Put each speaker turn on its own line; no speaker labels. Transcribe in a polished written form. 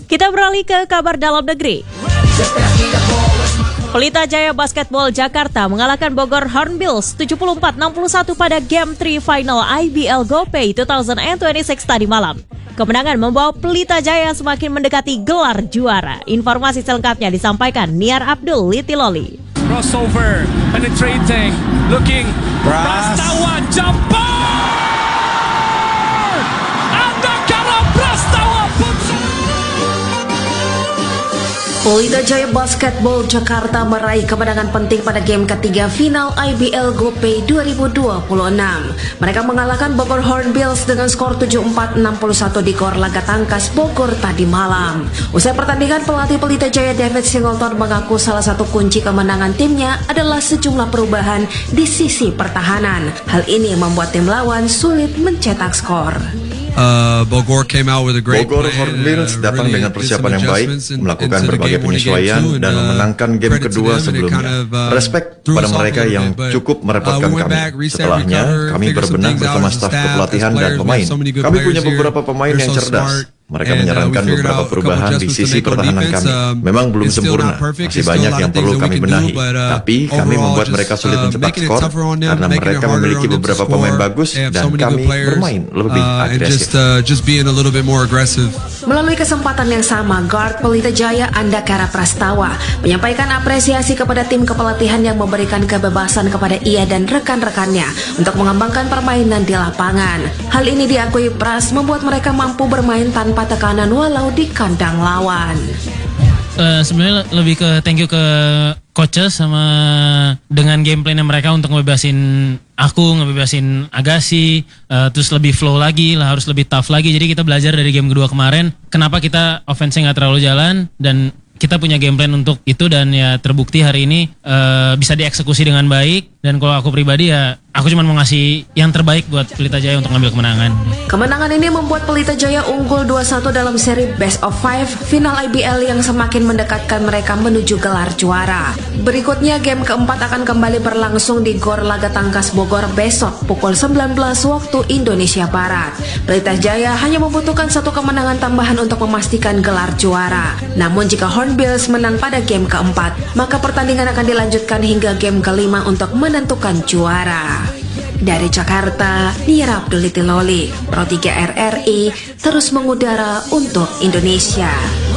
Kita beralih ke kabar dalam negeri. Pelita Jaya Basketball Jakarta mengalahkan Bogor Hornbills 74-61 pada Game 3 Final IBL GoPay 2026 tadi malam. Kemenangan membawa Pelita Jaya semakin mendekati gelar juara. Informasi selengkapnya disampaikan Niar Abdul Litiloli.
Crossover, penetrating, looking, Prastawa jumper! Andakara Prastawa putra!
Pelita Jaya Basketball Jakarta meraih kemenangan penting pada game ketiga final IBL GoPay 2026. Mereka mengalahkan Bogor Hornbills dengan skor 74-61 di Gor Laga Tangkas Bogor tadi malam. Usai pertandingan, pelatih Pelita Jaya David Singleton mengaku salah satu kunci kemenangan timnya adalah sejumlah perubahan di sisi pertahanan. Hal ini membuat tim lawan sulit mencetak skor.
Bogor
Hornbills datang dengan persiapan yang baik, melakukan berbagai penyesuaian dan memenangkan game kedua sebelumnya. Respect pada mereka yang cukup merepotkan kami. Setelahnya, kami berbenah bersama staf kepelatihan dan pemain. Kami punya beberapa pemain yang cerdas. Mereka menyarankan beberapa perubahan di sisi pertahanan kami. Memang belum sempurna, masih banyak yang perlu kami benahi. Tapi kami membuat mereka sulit mencetak skor karena mereka memiliki beberapa pemain bagus dan kami bermain lebih agresif.
Melalui kesempatan yang sama, guard Pelita Jaya Andakara Prastawa menyampaikan apresiasi kepada tim kepelatihan yang memberikan kebebasan kepada ia dan rekan-rekannya untuk mengembangkan permainan di lapangan. Hal ini diakui Pras membuat mereka mampu bermain tanpa tekanan walau di kandang lawan.
Sebenarnya lebih ke thank you ke coaches sama dengan gameplaynya mereka untuk ngebebasin aku, ngebebasin Agassi, terus lebih flow lagi lah, harus lebih tough lagi. Jadi kita belajar dari game kedua kemarin kenapa kita offense-nya nggak terlalu jalan dan kita punya game plan untuk itu dan ya terbukti hari ini bisa dieksekusi dengan baik. Dan kalau aku pribadi ya aku cuma mau ngasih yang terbaik buat Pelita Jaya untuk ngambil kemenangan.
Kemenangan ini membuat Pelita Jaya unggul 2-1 dalam seri Best of 5 final IBL yang semakin mendekatkan mereka menuju gelar juara. Berikutnya game keempat akan kembali berlangsung di Gor Laga Tangkas Bogor besok pukul 19 waktu Indonesia Barat. Pelita Jaya hanya membutuhkan satu kemenangan tambahan untuk memastikan gelar juara. Namun jika Hornbills menang pada game keempat, maka pertandingan akan dilanjutkan hingga game kelima untuk menentukan juara. Dari Jakarta, Niar Abdul Litiloli, Pro 3 RRI, terus mengudara untuk Indonesia.